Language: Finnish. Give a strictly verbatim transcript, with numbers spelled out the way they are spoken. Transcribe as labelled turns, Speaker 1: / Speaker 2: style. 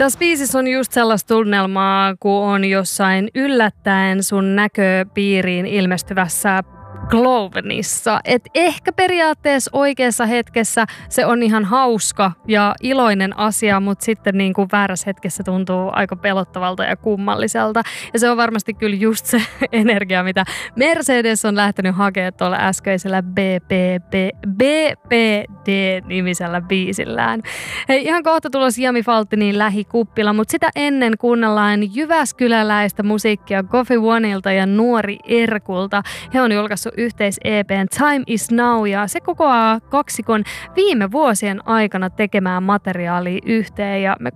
Speaker 1: Tässä biisissä on just sellaista tunnelmaa, kun on jossain yllättäen sun näköpiiriin ilmestyvässä Clovenissa. Et ehkä periaatteessa oikeassa hetkessä se on ihan hauska ja iloinen asia, mutta sitten niin kuin väärässä hetkessä tuntuu aika pelottavalta ja kummalliselta. Ja se on varmasti kyllä just se energia, mitä Mercedes on lähtenyt hakemaan tuolla äskeisellä B P B D-nimisellä biisillään. Hei, ihan kohta tulos Jami Faltinin lähikuppila, mutta sitä ennen kuunnellaan jyväskyläläistä musiikkia Coffee Oneilta ja Nuori Erkulta. He on julkaissut yhteis-E P:n Time is Now ja se kokoaa kaksikon viime vuosien aikana tekemään materiaalia yhteen ja me